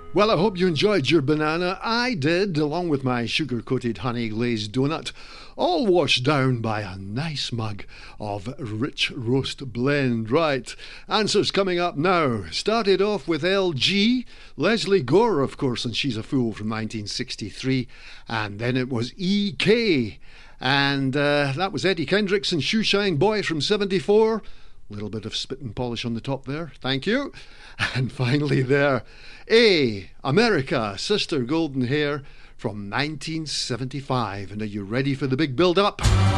Well, I hope you enjoyed your banana. I did, along with my sugar-coated honey-glazed donut, all washed down by a nice mug of rich roast blend. Right, answers coming up now. Started off with LG, Leslie Gore, of course, and She's a Fool from 1963. And then it was EK, and that was Eddie Kendricks and Shoeshine Boy from 74. Little bit of spit and polish on the top there. Thank you. And finally there, A, America, Sister Golden Hair from 1975. And are you ready for the big build-up?